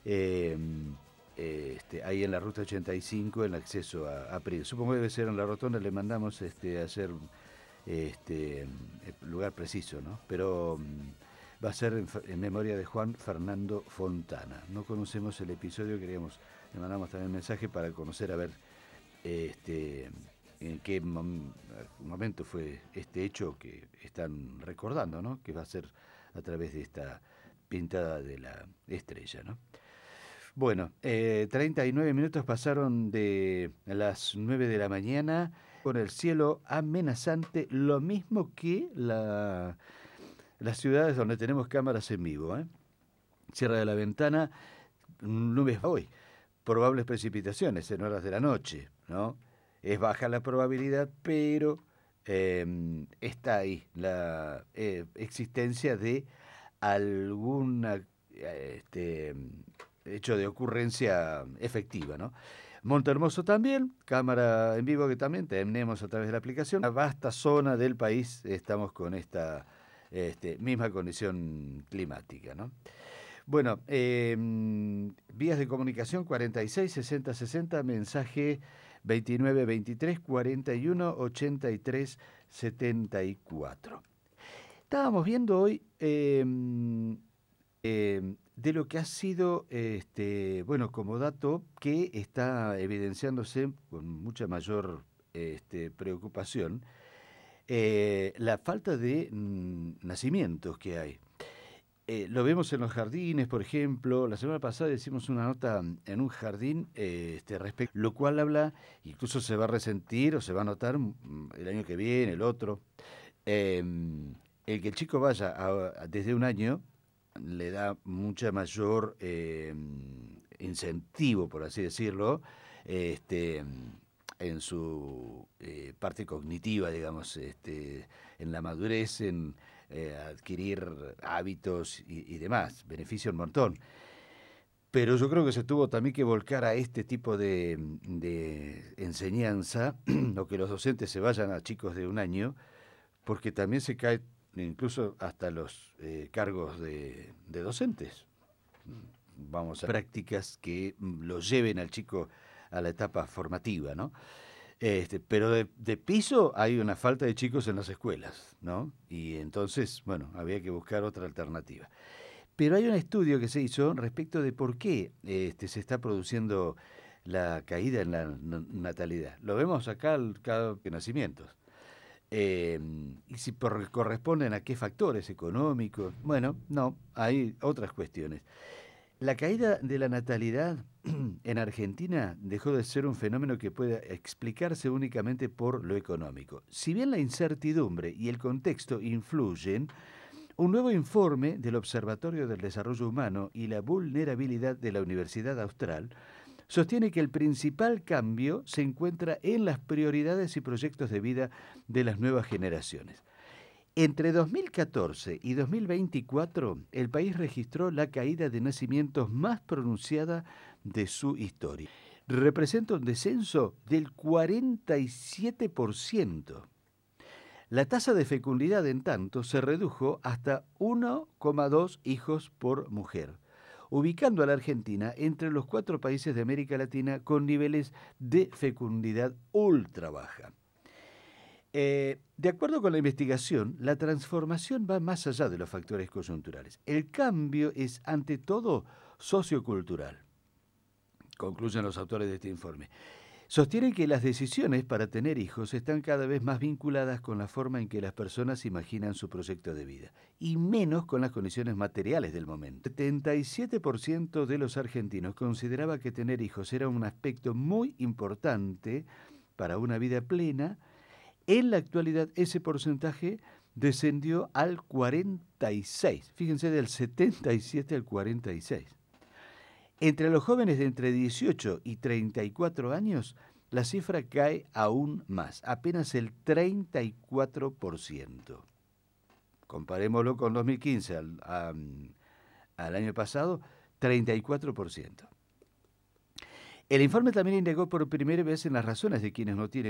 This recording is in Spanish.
eh, ahí en la ruta 85, en el acceso a Prim. Supongo que debe ser en la rotonda, le mandamos a hacer el lugar preciso, ¿no? Pero va a ser en memoria de Juan Fernando Fontana. No conocemos el episodio, le mandamos también un mensaje para conocer, a ver en qué momento fue este hecho que están recordando, ¿no? Que va a ser a través de esta pintada de la estrella, ¿no? Bueno, 39 minutos pasaron de las 9 de la mañana con el cielo amenazante, lo mismo que las ciudades donde tenemos cámaras en vivo, ¿eh? Cierra de la ventana, nubes hoy, probables precipitaciones en horas de la noche, ¿no? Es baja la probabilidad, pero está ahí la existencia de alguna hecho de ocurrencia efectiva, ¿no? Montehermoso también, cámara en vivo que también tenemos a través de la aplicación. Una vasta zona del país estamos con esta misma condición climática, ¿no? Bueno, vías de comunicación 46 60 60, mensaje 29 23 41 83 74. Estábamos viendo hoy de lo que ha sido, bueno, como dato que está evidenciándose con mucha mayor preocupación, la falta de nacimientos que hay. Lo vemos en los jardines, por ejemplo. La semana pasada hicimos una nota en un jardín respecto, lo cual habla, incluso se va a resentir o se va a notar el año que viene, el otro. Eh, el que el chico vaya desde un año le da mucha mayor incentivo, por así decirlo, en su parte cognitiva, digamos, en la madurez, en adquirir hábitos y demás. Beneficia un montón. Pero yo creo que se tuvo también que volcar a este tipo de enseñanza, o que los docentes se vayan a chicos de un año, porque también se cae incluso hasta los cargos de docentes. Vamos a prácticas que lo lleven al chico a la etapa formativa, ¿no? Pero de piso hay una falta de chicos en las escuelas, ¿no? Y entonces, bueno, había que buscar otra alternativa. Pero hay un estudio que se hizo respecto de por qué se está produciendo la caída en la natalidad. Lo vemos acá cada nacimientos. Y si corresponden a qué factores económicos, bueno, no, hay otras cuestiones. La caída de la natalidad en Argentina dejó de ser un fenómeno que pueda explicarse únicamente por lo económico. Si bien la incertidumbre y el contexto influyen, un nuevo informe del Observatorio del Desarrollo Humano y la Vulnerabilidad de la Universidad Austral sostiene que el principal cambio se encuentra en las prioridades y proyectos de vida de las nuevas generaciones. Entre 2014 y 2024, el país registró la caída de nacimientos más pronunciada de su historia. Representa un descenso del 47%. La tasa de fecundidad, en tanto, se redujo hasta 1,2 hijos por mujer, ubicando a la Argentina entre los 4 países de América Latina con niveles de fecundidad ultra baja. De acuerdo con la investigación, la transformación va más allá de los factores coyunturales. El cambio es, ante todo, sociocultural, concluyen los autores de este informe. Sostienen que las decisiones para tener hijos están cada vez más vinculadas con la forma en que las personas imaginan su proyecto de vida y menos con las condiciones materiales del momento. El 77% de los argentinos consideraba que tener hijos era un aspecto muy importante para una vida plena. En la actualidad ese porcentaje descendió al 46%. Fíjense, del 77 al 46%. Entre los jóvenes de entre 18 y 34 años, la cifra cae aún más, apenas el 34%. Comparémoslo con 2015, al año pasado, 34%. El informe también indagó por primera vez en las razones de quienes no tienen